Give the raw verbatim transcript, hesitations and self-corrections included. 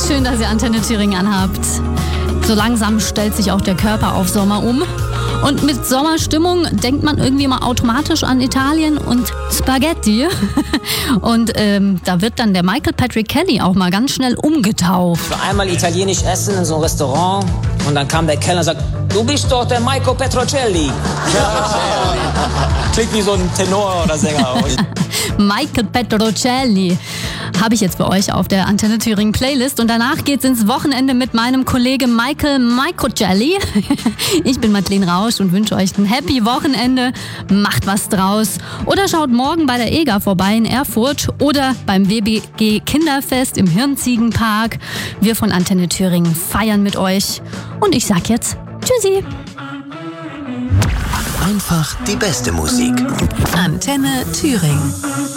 Schön, dass ihr Antenne Thüringen anhabt. So langsam stellt sich auch der Körper auf Sommer um. Und mit Sommerstimmung denkt man irgendwie mal automatisch an Italien und Spaghetti. Und ähm, da wird dann der Michael Patrick Kelly auch mal ganz schnell umgetauft. Ich war einmal italienisch essen in so einem Restaurant und dann kam der Kellner und sagt, du bist doch der Michael Petrocelli. Klingt wie so ein Tenor oder Sänger. Michael Petrocelli habe ich jetzt für euch auf der Antenne Thüringen Playlist. Und danach geht's ins Wochenende mit meinem Kollegen Michael Micocelli. Ich bin Madeleine Rausch und wünsche euch ein happy Wochenende. Macht was draus. Oder schaut morgen bei der E G A vorbei in Erfurt oder beim W B G Kinderfest im Hirnziegenpark. Wir von Antenne Thüringen feiern mit euch. Und ich sag jetzt Tschüssi. Einfach die beste Musik. Antenne Thüringen.